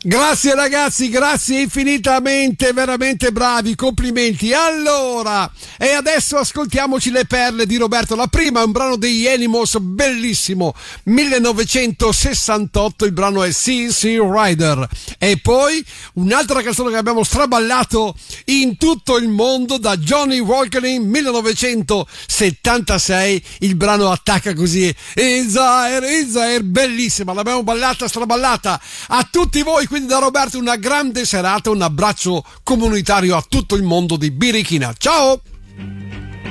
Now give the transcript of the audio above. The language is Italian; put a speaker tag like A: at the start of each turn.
A: Grazie ragazzi, grazie infinitamente, veramente bravi, complimenti. Allora, e adesso ascoltiamoci le perle di Roberto. La prima è un brano degli Animals, bellissimo, 1968, il brano è CC Rider. E poi un'altra canzone che abbiamo straballato in tutto il mondo da Johnny Walker, 1976, il brano attacca così, Israel, bellissima, l'abbiamo ballata, straballata a tutti voi. Quindi da Roberto una grande serata, un abbraccio comunitario a tutto il mondo di Birichina. Ciao!